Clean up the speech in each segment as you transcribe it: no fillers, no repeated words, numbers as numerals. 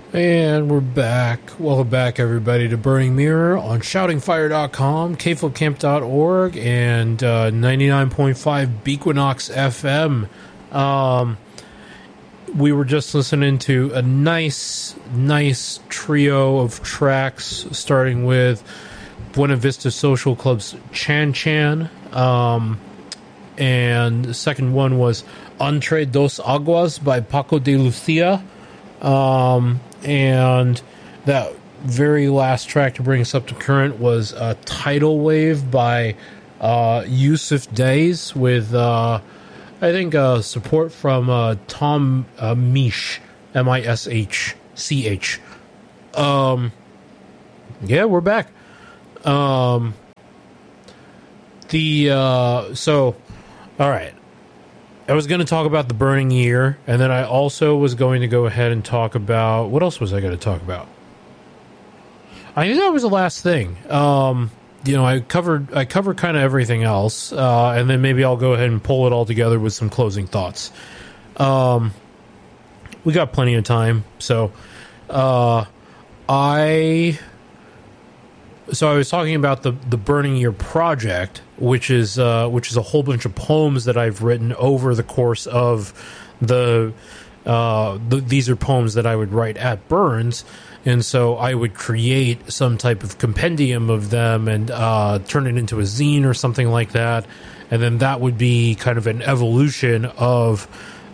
And we're back. Welcome back, everybody, to Burning Mirror on shoutingfire.com, kflcamp.org, and 99.5 Bequinox FM. We were just listening to a nice trio of tracks, starting with Buena Vista Social Club's Chan Chan. And the second one was Entre Dos Aguas by Paco de Lucia. And that very last track to bring us up to current was Tidal Wave by Yusuf Days with, I think, support from Tom Misch, M-I-S-H-C-H. Yeah, we're back. So, all right. I was going to talk about the Burning Year, and then I also was going to go ahead and talk about... What else was I going to talk about? I think that was the last thing. I covered kind of everything else, and then maybe I'll go ahead and pull it all together with some closing thoughts. We got plenty of time, so I was talking about the Burning Year project, which is a whole bunch of poems that I've written over the course of these are poems that I would write at Burns, and so I would create some type of compendium of them and turn it into a zine or something like that, and then that would be kind of an evolution of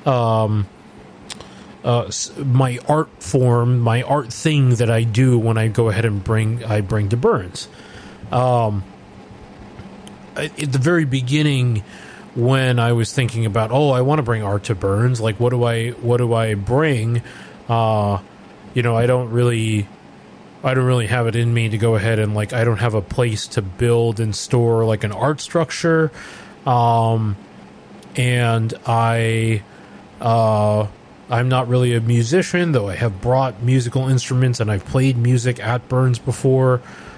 my art form, my art thing that I do when I go ahead and bring to Burns. At the very beginning, when I was thinking about, I want to bring art to Burns, like what do I bring? I don't really have it in me to go ahead and, like, I don't have a place to build and store like an art structure, and I'm not really a musician, though I have brought musical instruments and I've played music at Burns before.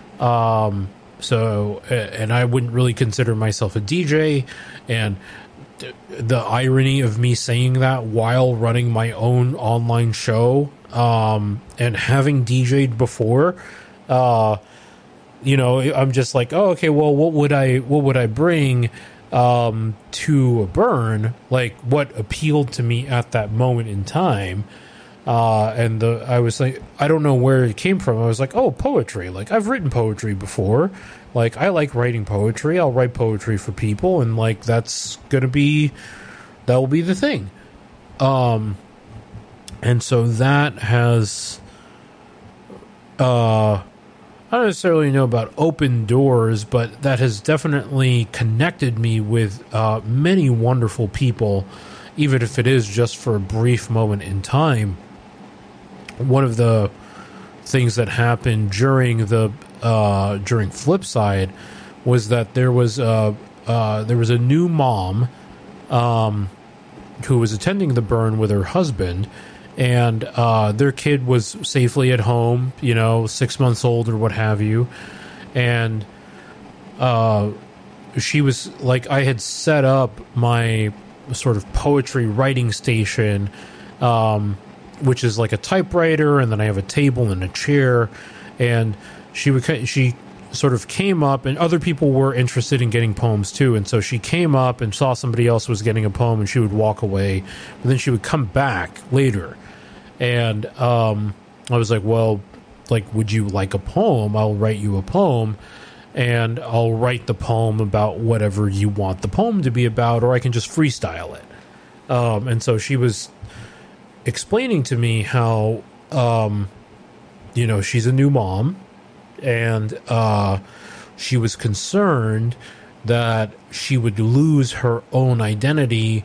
And I wouldn't really consider myself a DJ. And the irony of me saying that while running my own online show, and having DJ'd before, I'm just like, okay, well, what would I bring to a burn, like what appealed to me at that moment in time, I was like, I don't know where it came from. I was like, poetry. Like, I've written poetry before. Like, I like writing poetry. I'll write poetry for people, and like that will be the thing. And so that has I don't necessarily know about open doors, but that has definitely connected me with many wonderful people, even if it is just for a brief moment in time. One of the things that happened during Flipside was that there was a new mom who was attending the burn with her husband, and their kid was safely at home, 6 months old or what have you. And she was like, I had set up my sort of poetry writing station, which is like a typewriter, and then I have a table and a chair. And she sort of came up, and other people were interested in getting poems too. And so she came up and saw somebody else was getting a poem, and she would walk away, but then she would come back later. And I was like, well, like, would you like a poem? I'll write you a poem, and I'll write the poem about whatever you want the poem to be about, or I can just freestyle it. And so she was explaining to me how, she's a new mom, and she was concerned that she would lose her own identity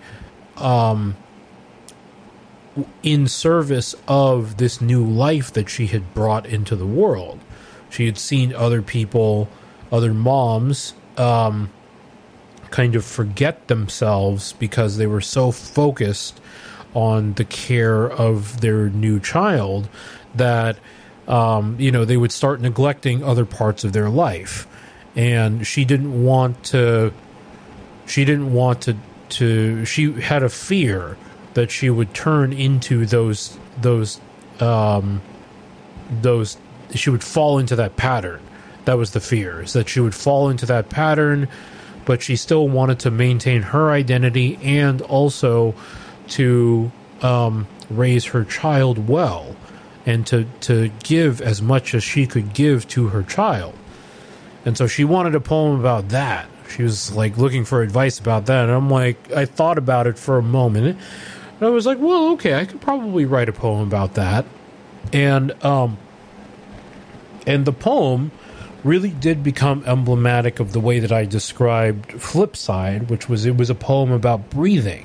in service of this new life that she had brought into the world. She had seen other people, other moms, kind of forget themselves because they were so focused on the care of their new child that, they would start neglecting other parts of their life. And she didn't want to, she had a fear that she would turn into those she would fall into that pattern. That was the fear, is that she would fall into that pattern, but she still wanted to maintain her identity and also to raise her child well and to give as much as she could give to her child. And so she wanted a poem about that. She was like looking for advice about that. And I'm like, I thought about it for a moment. And I was like, well, okay, I could probably write a poem about that. And the poem really did become emblematic of the way that I described Flipside, which was, it was a poem about breathing.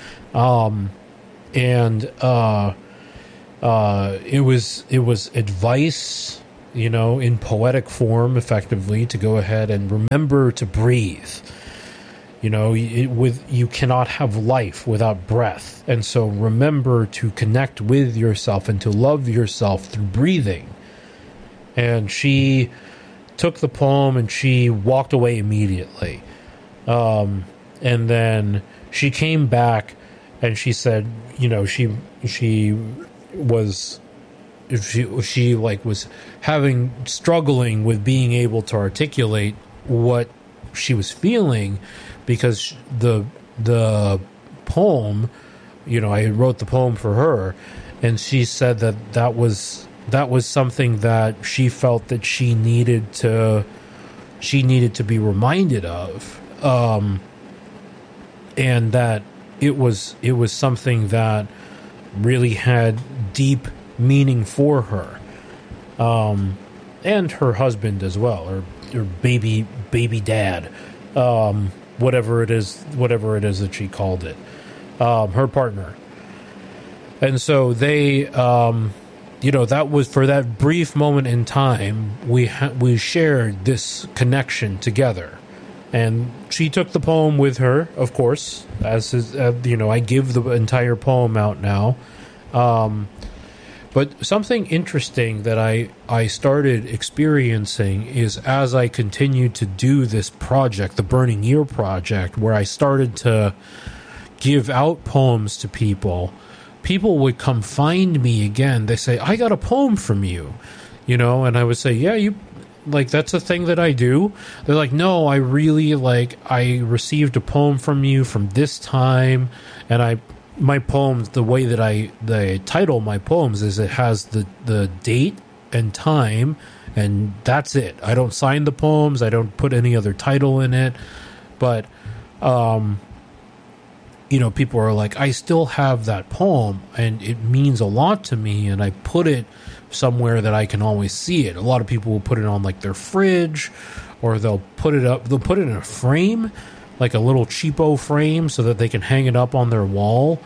It was advice, you know, in poetic form, effectively, to go ahead and remember to breathe. You know, you cannot have life without breath, and so remember to connect with yourself and to love yourself through breathing. And she took the poem and she walked away immediately. And then she came back and she said, you know, she was struggling with being able to articulate what she was feeling, because the poem, you know, I wrote the poem for her, and she said that was something that she felt that she needed to be reminded of, and that it was something that really had deep meaning for her, and her husband as well, or baby dad, whatever it is that she called it, her partner. And so they, you know, that was, for that brief moment in time, we shared this connection together. And she took the poem with her, of course, as is, you know, I give the entire poem out now. But something interesting that I started experiencing is, as I continued to do this project, the Burning Year project, where I started to give out poems to people would come find me again. They say, I got a poem from you, you know, and I would say, yeah, you, like, that's a thing that I do. They're like, no, I really, like, I received a poem from you from this time, and my poems, the way that I title my poems is it has the date and time, and that's it. I don't sign the poems. I don't put any other title in it. But, you know, people are like, I still have that poem, and it means a lot to me, and I put it somewhere that I can always see it. A lot of people will put it on, like, their fridge, or they'll put it in a frame, like a little cheapo frame, so that they can hang it up on their wall.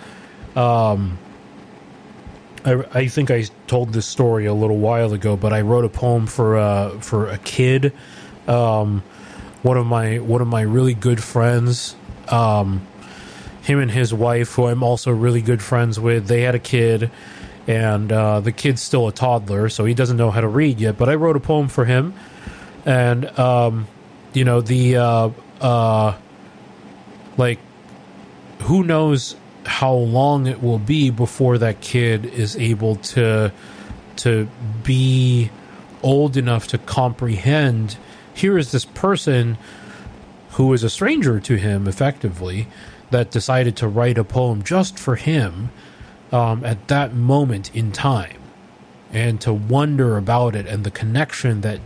I think I told this story a little while ago, but I wrote a poem for a kid. One of my really good friends, him and his wife, who I'm also really good friends with, they had a kid, and the kid's still a toddler, so he doesn't know how to read yet. But I wrote a poem for him, and you know, like, who knows how long it will be before that kid is able to be old enough to comprehend, here is this person who is a stranger to him, effectively, that decided to write a poem just for him at that moment in time, and to wonder about it and the connection that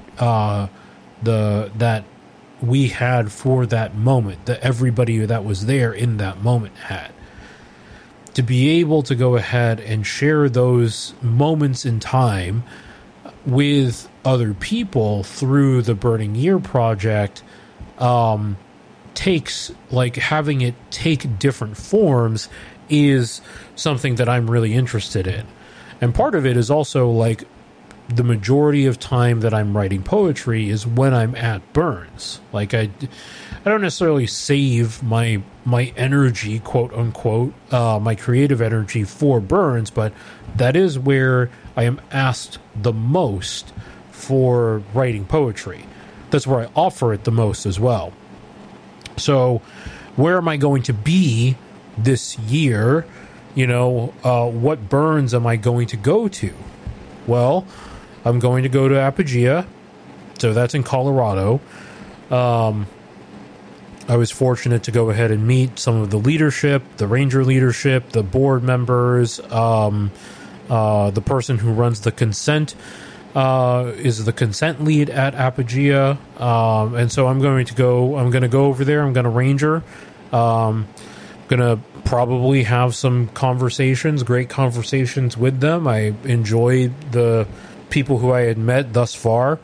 that we had for that moment, that everybody that was there in that moment had. To be able to go ahead and share those moments in time with other people through the Burning Year project takes, like, having it take different forms is something that I'm really interested in. And part of it is also, like, the majority of time that I'm writing poetry is when I'm at Burns. Like, I don't necessarily save my energy, quote unquote, my creative energy for Burns, but that is where I am asked the most for writing poetry. That's where I offer it the most as well. So where am I going to be this year? You know, what Burns am I going to go to? Well, I'm going to go to Apogea, so that's in Colorado. I was fortunate to go ahead and meet some of the leadership, the ranger leadership, the board members, the person who runs the consent, is the consent lead at Apogea. And so I'm going to go over there. I'm going to ranger. Going to probably have some great conversations with them. I enjoy the people who I had met thus far.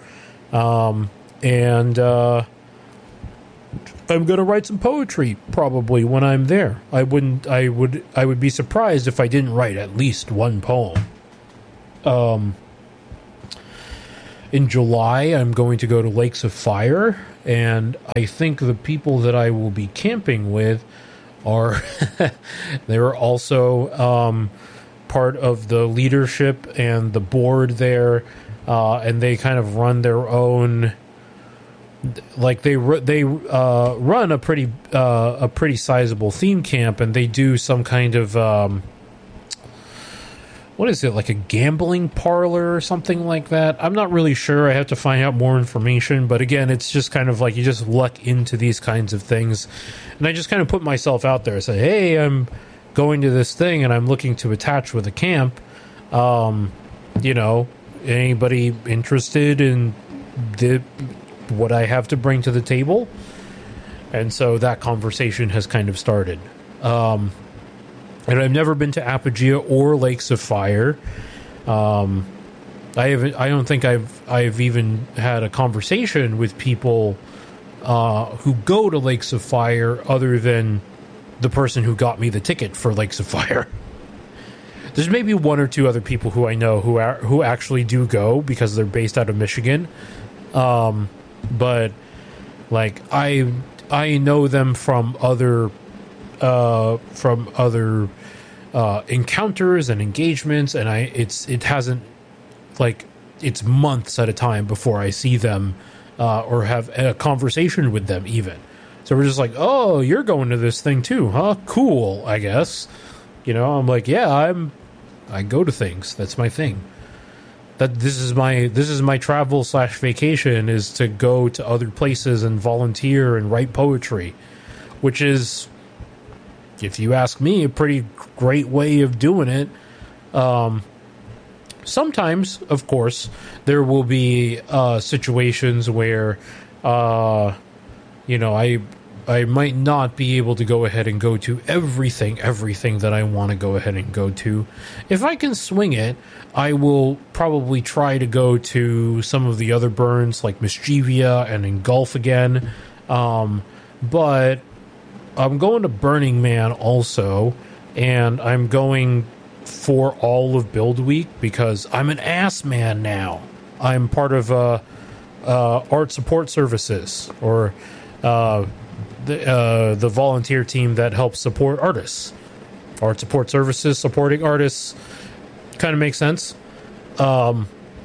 And I'm going to write some poetry probably when I'm there. I would be surprised if I didn't write at least one poem. In July, I'm going to go to Lakes of Fire, and I think the people that I will be camping with are they're also part of the leadership and the board there, and they kind of run their own. Like they run a pretty sizable theme camp, and they do some kind of what is it, like a gambling parlor or something like that? I'm not really sure. I have to find out more information. But again, it's just kind of like you just luck into these kinds of things, and I just kind of put myself out there and say, hey, I'm going to this thing and I'm looking to attach with a camp. Anybody interested in what I have to bring to the table? And so that conversation has kind of started. And I've never been to Apogea or Lakes of Fire. I don't think I've even had a conversation with people who go to Lakes of Fire other than the person who got me the ticket for Lakes of Fire. There's maybe one or two other people who I know who actually do go because they're based out of Michigan. But like I know them from other encounters and engagements, and it's months at a time before I see them or have a conversation with them even. So we're just like, oh, you're going to this thing too, huh? Cool, I guess. I'm like, yeah, I go to things. That's my thing. That this is my travel / vacation, is to go to other places and volunteer and write poetry, which is, if you ask me, a pretty great way of doing it. Sometimes, of course, there will be situations where, I might not be able to go ahead and go to everything that I want to go ahead and go to. If I can swing it, I will probably try to go to some of the other burns like Mischievia and Engulf again. But I'm going to Burning Man also, and I'm going for all of Build Week because I'm an ass man now. I'm part of Art Support Services, or the volunteer team that helps support artists. Art Support Services supporting artists kind of makes sense. And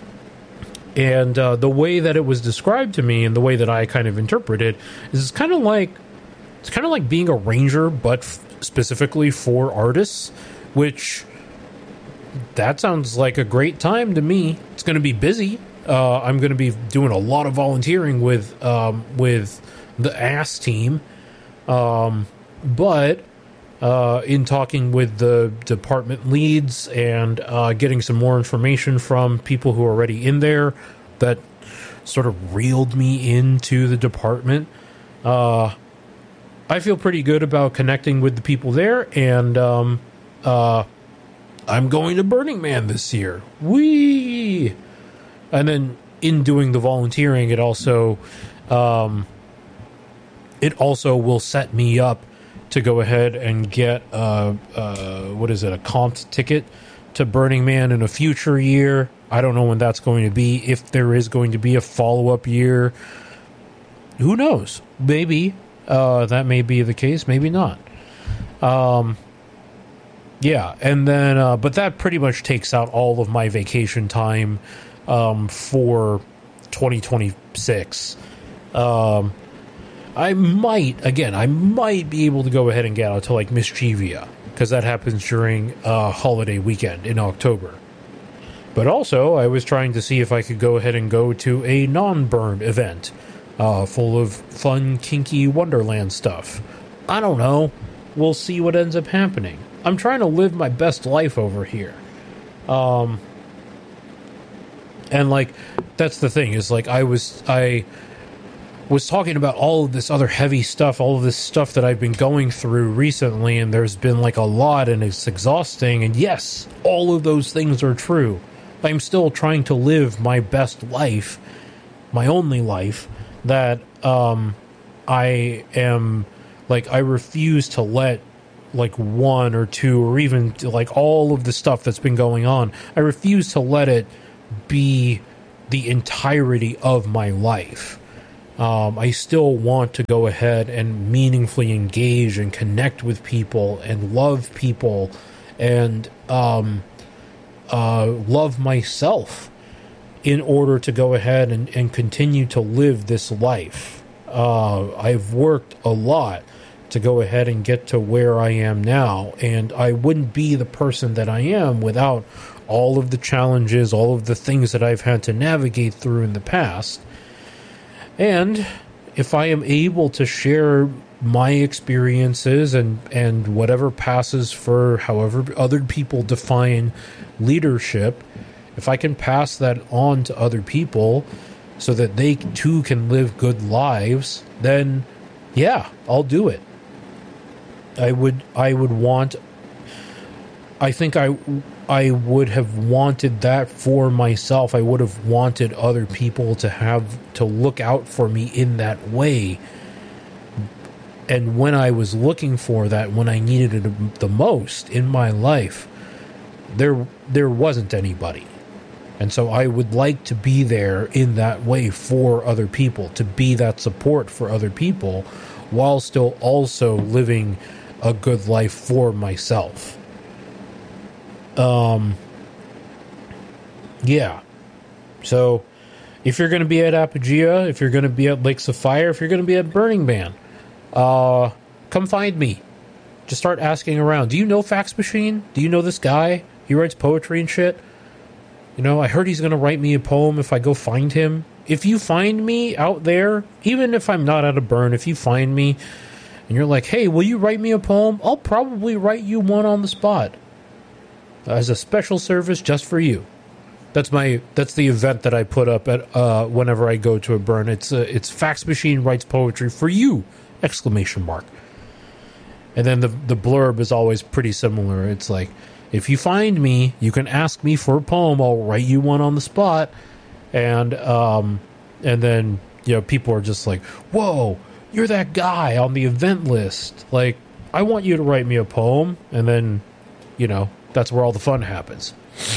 the way that it was described to me and the way that I kind of interpret it is it's kind of like being a ranger, but specifically for artists, which that sounds like a great time to me. It's going to be busy. I'm going to be doing a lot of volunteering with the ASS team. But in talking with the department leads and getting some more information from people who are already in there that sort of reeled me into the department, I feel pretty good about connecting with the people there, and I'm going to Burning Man this year. Whee! And then in doing the volunteering, it also will set me up to go ahead and get a comped ticket to Burning Man in a future year. I don't know when that's going to be. If there is going to be a follow-up year, who knows? Maybe that may be the case. Maybe not. Yeah, and then but that pretty much takes out all of my vacation time for 2026. I might be able to go ahead and get out to like Mischievia, because that happens during holiday weekend in October. But also, I was trying to see if I could go ahead and go to a non-burn event full of fun, kinky Wonderland stuff. I don't know. We'll see what ends up happening. I'm trying to live my best life over here. And, like, that's the thing, is, like, I was talking about all of this other heavy stuff, all of this stuff that I've been going through recently, and there's been, like, a lot, and it's exhausting, and yes, all of those things are true. I'm still trying to live my best life, my only life, that I am, like, I refuse to let, like, one or two, or even, like, all of the stuff that's been going on, I refuse to let it be the entirety of my life. I still want to go ahead and meaningfully engage and connect with people and love people and love myself in order to go ahead and continue to live this life. I've worked a lot to go ahead and get to where I am now, and I wouldn't be the person that I am without all of the challenges, all of the things that I've had to navigate through in the past. And if I am able to share my experiences and whatever passes for however other people define leadership, if I can pass that on to other people so that they too can live good lives, then yeah, I'll do it. I would have wanted that for myself. I would have wanted other people to look out for me in that way. And when I was looking for that, when I needed it the most in my life, there wasn't anybody. And so I would like to be there in that way for other people, to be that support for other people, while still also living a good life for myself. Yeah. So, if you're going to be at Apogea, if you're going to be at Lakes of Fire, if you're going to be at Burning Man, come find me. Just start asking around. Do you know Fax Machine? Do you know this guy? He writes poetry and shit. You know, I heard he's going to write me a poem if I go find him. If you find me out there, even if I'm not at a burn, if you find me and you're like, hey, will you write me a poem? I'll probably write you one on the spot. As a special service just for you. That's the event that I put up at whenever I go to a burn. It's Fax Machine writes poetry for you! ! And then the blurb is always pretty similar. It's like, if you find me, you can ask me for a poem. I'll write you one on the spot. And then, you know, people are just like, whoa, you're that guy on the event list. Like, I want you to write me a poem. And then, you know, that's where all the fun happens.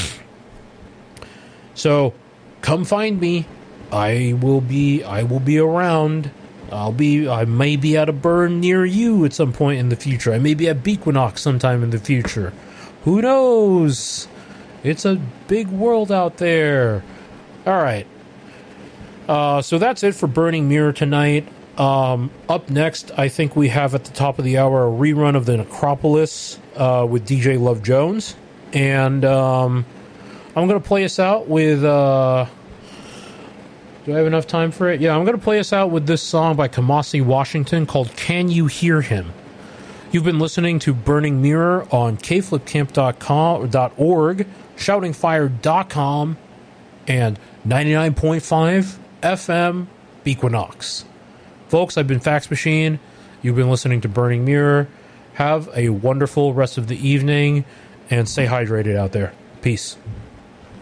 So, come find me. I will be around. I may be at a burn near you at some point in the future. I may be at Bequinox sometime in the future. Who knows? It's a big world out there. All right. So that's it for Burning Mirror tonight. Up next, I think we have at the top of the hour a rerun of the Necropolis with DJ Love Jones. And I'm going to play us out with... do I have enough time for it? Yeah, I'm going to play us out with this song by Kamasi Washington called Can You Hear Him? You've been listening to Burning Mirror on kflipcamp.org, shoutingfire.com, and 99.5 FM Bequinox. Folks, I've been Fax Machine. You've been listening to Burning Mirror. Have a wonderful rest of the evening, and stay hydrated out there. Peace.